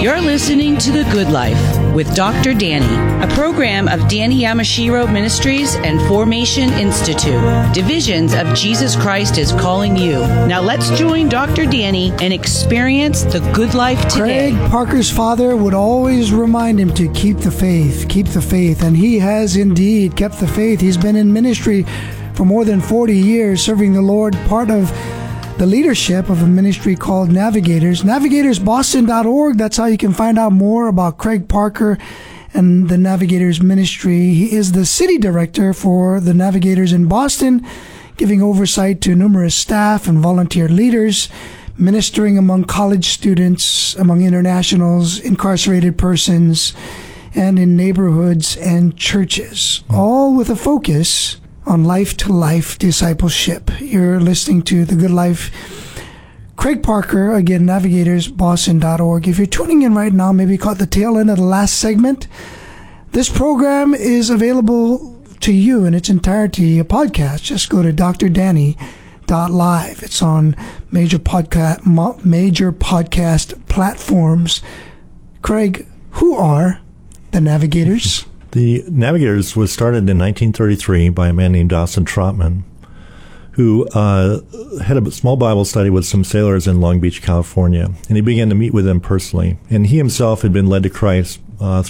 You're listening to The Good Life with Dr. Danny, a program of Danny Yamashiro Ministries and Formation Institute. Divisions of Jesus Christ is calling you. Now let's join Dr. Danny and experience the good life today. Craig Parker's father would always remind him to keep the faith, and he has indeed kept the faith. He's been in ministry for more than 40 years, serving the Lord, part of the leadership of a ministry called Navigators. NavigatorsBoston.org, that's how you can find out more about Craig Parker and the Navigators ministry. He is the city director for the Navigators in Boston, giving oversight to numerous staff and volunteer leaders, ministering among college students, among internationals, incarcerated persons, and in neighborhoods and churches, all with a focus on life-to-life discipleship. You're listening to The Good Life. Craig Parker, again, NavigatorsBoston.org. If you're tuning in right now, maybe caught the tail end of the last segment, this program is available to you in its entirety, a podcast. Just go to drdanny.live. It's on major podcast platforms. Craig, who are the Navigators? The Navigators was started in 1933 by a man named Dawson Trotman, who had a small Bible study with some sailors in Long Beach, California, and he began to meet with them personally. And he himself had been led to Christ